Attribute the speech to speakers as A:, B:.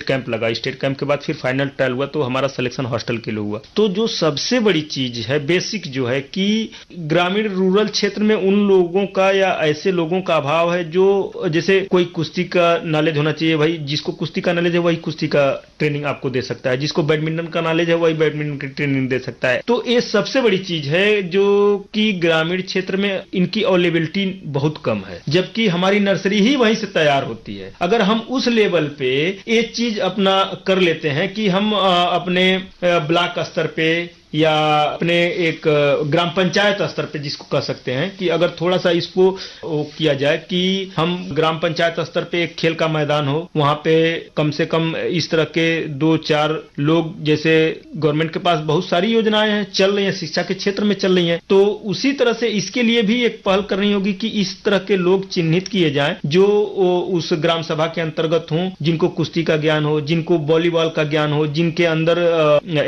A: Camp लगा, state camp के बाद फिर फाइनल ट्रायल हुआ तो हमारा सिलेक्शन हॉस्टल के लिए हुआ। तो जो सबसे बड़ी चीज है बेसिक जो है कि ग्रामीण रूरल क्षेत्र में उन लोगों का या ऐसे लोगों का अभाव है जो जैसे कोई कुश्ती का नॉलेज होना चाहिए, भाई जिसको कुश्ती का नॉलेज है वही कुश्ती का ट्रेनिंग आपको दे सकता है, जिसको बैडमिंटन का नॉलेज है वही बैडमिंटन की ट्रेनिंग दे सकता है। तो ये सबसे बड़ी चीज है जो कि ग्रामीण क्षेत्र में इनकी अवेलेबिलिटी बहुत कम है, जबकि हमारी नर्सरी ही वहीं से तैयार होती है। अगर हम उस लेवल पे एक चीज अपना कर लेते हैं कि हम अपने ब्लॉक स्तर पे या अपने एक ग्राम पंचायत स्तर पे जिसको कह सकते हैं कि अगर थोड़ा सा इसको किया जाए कि हम ग्राम पंचायत स्तर पे एक खेल का मैदान हो, वहां पे कम से कम इस तरह के 2-4 लोग, जैसे गवर्नमेंट के पास बहुत सारी योजनाएं हैं चल रही हैं, शिक्षा के क्षेत्र में चल रही हैं, तो उसी तरह से इसके लिए भी एक पहल करनी होगी कि इस तरह के लोग चिन्हित किए जाएं जो उस ग्राम सभा के अंतर्गत हों, जिनको कुश्ती का ज्ञान हो, जिनको वॉलीबॉल का ज्ञान हो, जिनके अंदर